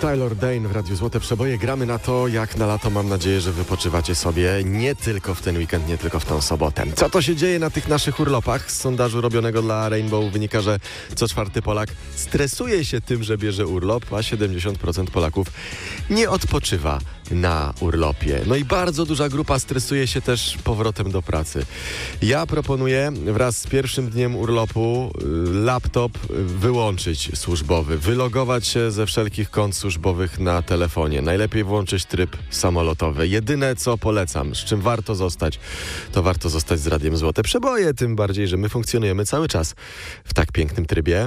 Taylor Dane w Radiu Złote Przeboje. Gramy na to, jak na lato. Mam nadzieję, że wypoczywacie sobie nie tylko w ten weekend, nie tylko w tę sobotę. Co to się dzieje na tych naszych urlopach? Z sondażu robionego dla Rainbow wynika, że co czwarty Polak stresuje się tym, że bierze urlop, a 70% Polaków nie odpoczywa na urlopie. No i bardzo duża grupa stresuje się też powrotem do pracy. Ja proponuję wraz z pierwszym dniem urlopu laptop wyłączyć służbowy, wylogować się ze wszelkich kont służbowych na telefonie. Najlepiej włączyć tryb samolotowy. Jedyne co polecam, z czym warto zostać, to warto zostać z Radiem Złote Przeboje, tym bardziej, że my funkcjonujemy cały czas w tak pięknym trybie.